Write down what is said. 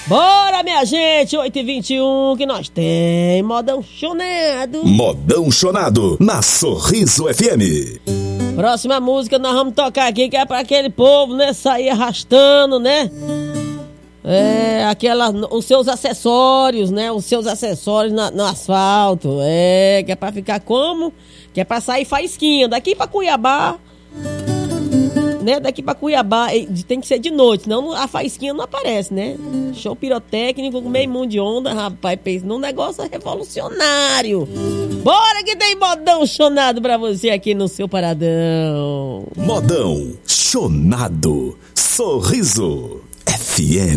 Bora, minha gente, 8h21, que nós tem modão chonado. Modão chonado, na Sorriso FM. Próxima música nós vamos tocar aqui, que é pra aquele povo, né, sair arrastando, né? Os seus acessórios, né? Os seus acessórios no asfalto. Que é pra ficar como? Que é pra sair faísquinha. Daqui pra Cuiabá, né? Daqui pra Cuiabá tem que ser de noite, senão a faísquinha não aparece, né? Show pirotécnico com meio mundo de onda, rapaz. Pensa num negócio revolucionário. Bora que tem modão chonado pra você aqui no seu paradão. Modão chonado, Sorriso FM.